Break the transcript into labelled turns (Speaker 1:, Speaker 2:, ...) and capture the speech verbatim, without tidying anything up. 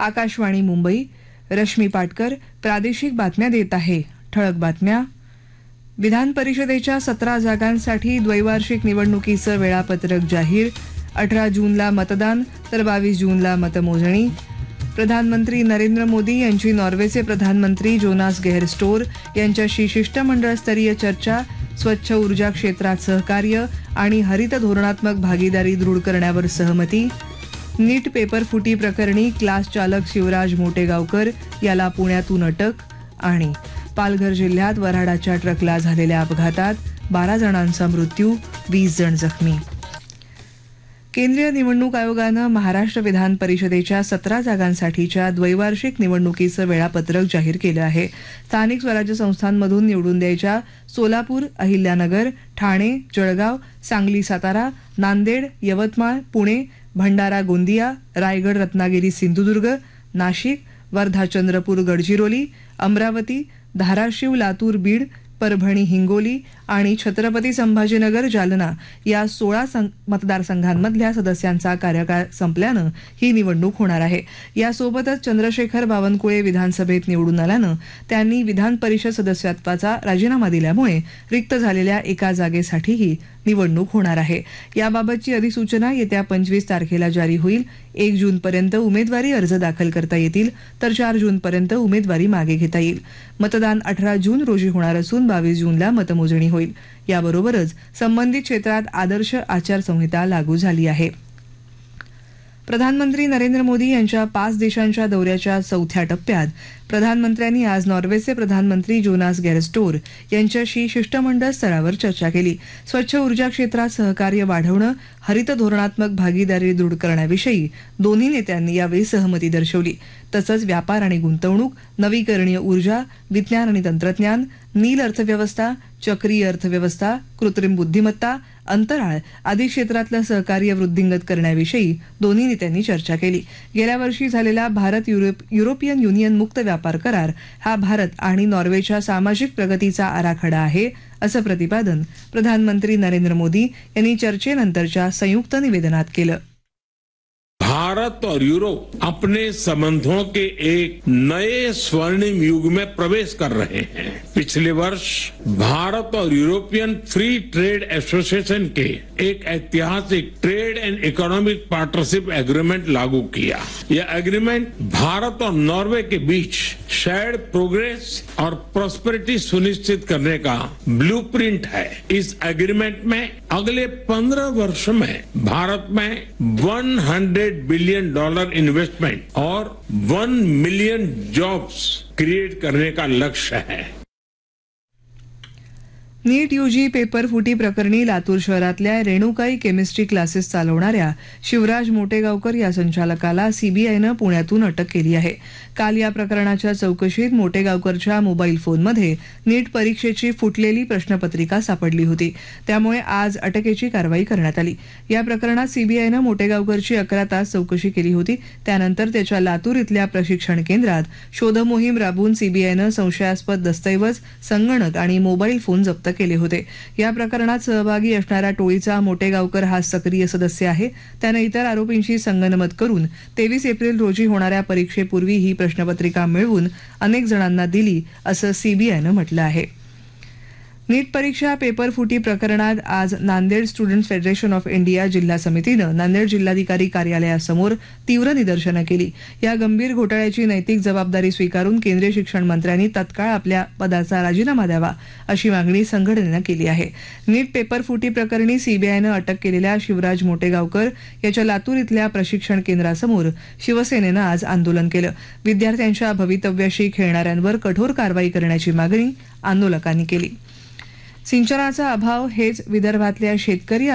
Speaker 1: आकाशवाणी मुंबई. रश्मी पाटकर प्रादेशिक बातम्या देत आहे. ठळक बातम्या. विधान परिषदेच्या सतरा जागांसाठी द्वैवार्षिक निवडणुकीचं वेळापत्रक जाहीर. अठरा जूनला मतदान तर बावीस जूनला मतमोजणी. प्रधानमंत्री नरेंद्र मोदी यांची नॉर्वेचे प्रधानमंत्री जोनास गेहर स्टोर यांच्याशी शिष्टमंडळस्तरीय चर्चा. स्वच्छ ऊर्जा क्षेत्रात सहकार्य आणि हरित धोरणात्मक भागीदारी दृढ करण्यावर सहमती. नीट पेपर फुटी प्रकरणी क्लास चालक शिवराज मोटेगावकर याला पुण्यातून अटक. आणि पालघर जिल्ह्यात वऱ्हाडाच्या ट्रकला झालेल्या अपघातात बारा जणांचा मृत्यू, वीस जण जखमी. केंद्रीय निवडणूक आयोगानं महाराष्ट्र विधान परिषदेच्या सतरा जागांसाठीच्या द्वैवार्षिक निवडणुकीचं वेळापत्रक जाहीर केलं आहे. स्थानिक स्वराज्य संस्थांमधून निवडून द्यायच्या सोलापूर, अहिल्यानगर, ठाणे, जळगाव, सांगली, सातारा, नांदेड, यवतमाळ, पुणे, भंडारा, गोंदिया, रायगड, रत्नागिरी, सिंधुदुर्ग, नाशिक, वर्धा, चंद्रपूर, गडचिरोली, अमरावती, धाराशिव, लातूर, बीड, परभणी, हिंगोली आणि छत्रपती संभाजीनगर, जालना या सोळा मतदारसंघांमधल्या सदस्यांचा कार्यकाळ संपल्यानं ही निवडणूक होणार आहे. यासोबतच चंद्रशेखर बावनकुळे विधानसभेत निवडून आल्यानं त्यांनी विधान परिषद सदस्यत्वाचा राजीनामा दिल्यामुळे रिक्त झालेल्या एका जागेसाठीही निवडणूक होणार आहे. याबाबतची अधिसूचना येत्या पंचवीस तारखेला जारी होईल. एक जूनपर्यंत उमेदवारी अर्ज दाखल करता येतील तर चार जूनपर्यंत उमेदवारी मागे घेता येईल. मतदान अठरा जून रोजी होणार असून बावीस जूनला मतमोजणी होईल. याबरोबरच संबंधित क्षेत्रात आदर्श आचारसंहिता लागू झाली आहे. प्रधानमंत्री नरेंद्र मोदी यांच्या पाच देशांच्या दौऱ्याच्या चौथ्या टप्प्यात प्रधानमंत्र्यांनी आज नॉर्वेचे प्रधानमंत्री जोनास गेहर स्टोर यांच्याशी शिष्टमंडळ स्तरावर चर्चा केली. स्वच्छ ऊर्जा क्षेत्रात सहकार्य वाढवणं, हरित धोरणात्मक भागीदारी दृढ करण्याविषयी दोन्ही नेत्यांनी यावेळी सहमती दर्शवली. तसंच व्यापार आणि गुंतवणूक, नवीकरणीय ऊर्जा, विज्ञान आणि तंत्रज्ञान, नील अर्थव्यवस्था, चक्रीय अर्थव्यवस्था, कृत्रिम बुद्धिमत्ता, अंतराळ आदी क्षेत्रातलं सहकार्य वृद्धिंगत करण्याविषयी दोन्ही नेत्यांनी चर्चा केली. गेल्या वर्षी झालेला भारत युरोपियन युनियन मुक्त व्यापार करार हा भारत आणि नॉर्वेच्या सामाजिक प्रगतीचा आराखडा आहे, असं प्रतिपादन प्रधानमंत्री नरेंद्र मोदी यांनी चर्चेनंतरच्या संयुक्त निवेदनात केलं.
Speaker 2: भारत और यूरोप अपने संबंधों के एक नए स्वर्णिम युग में प्रवेश कर रहे हैं. पिछले वर्ष भारत और यूरोपियन फ्री ट्रेड एसोसिएशन के एक ऐतिहासिक trade end economic partnership agreement लागू किया. यह एग्रीमेंट भारत और नॉर्वे के बीच शेयर्ड प्रोग्रेस और प्रॉस्पेरिटी सुनिश्चित करने का ब्लूप्रिंट है. इस एग्रीमेंट में अगले पंद्रह वर्ष में भारत में सौ बिलियन डॉलर इन्वेस्टमेंट और वन मिलियन जॉब्स क्रिएट करने का लक्ष्य है.
Speaker 1: नीट यूजी पेपर फुटी प्रकरणी लातूर शहरातल्या रेणुकाई केमिस्ट्री क्लासेस चालवणाऱ्या शिवराज मोटेगावकर या संचालकाला सीबीआयनं पुण्यातून अटक केली आहे. काल या प्रकरणाच्या चौकशीत मोटेगावकरच्या मोबाईल फोनमध्ये नीट परीक्षेची फुटलेली प्रश्नपत्रिका सापडली होती. त्यामुळे आज अटकेची कारवाई करण्यात आली. या प्रकरणात सीबीआयनं मोटेगावकरची अकरा तास चौकशी केली होती. त्यानंतर त्याच्या लातूर इथल्या प्रशिक्षण केंद्रात शोधमोहीम राबवून सीबीआयनं संशयास्पद दस्तऐवज, संगणक आणि मोबाईल फोन जप्त केले होते. या प्रकरणात सहभागी असणाऱ्या टोळीचा मोटेगावकर हा सक्रिय सदस्य आहे. त्यानं इतर आरोपींशी संगनमत करून तेवीस एप्रिल रोजी होणाऱ्या परीक्षेपूर्वी ही प्रश्नपत्रिका मिळवून अनेक जणांना दिली, असं सीबीआयनं म्हटलं आहे. नीट परीक्षा पेपर फुटी प्रकरणात आज Nanded students federation of India जिल्हा समितीनं नांदेड जिल्हाधिकारी कार्यालयासमोर तीव्र निदर्शनं केली. या गंभीर घोटाळ्याची नैतिक जबाबदारी स्वीकारून केंद्रीय शिक्षण मंत्र्यांनी तत्काळ आपल्या पदाचा राजीनामा द्यावा, अशी मागणी संघटनेनं केली आहे. नीट पेपर फुटी प्रकरणी सीबीआयनं अटक केलेल्या शिवराज मोटेगावकर याच्या लातूर इथल्या प्रशिक्षण केंद्रासमोर शिवसेनेनं आज आंदोलन केलं. विद्यार्थ्यांच्या भवितव्याशी खेळणाऱ्यांवर कठोर कारवाई करण्याची मागणी आंदोलकांनी केली. सिंचनाचा अभाव हेच विदर्भातल्या शेतकरी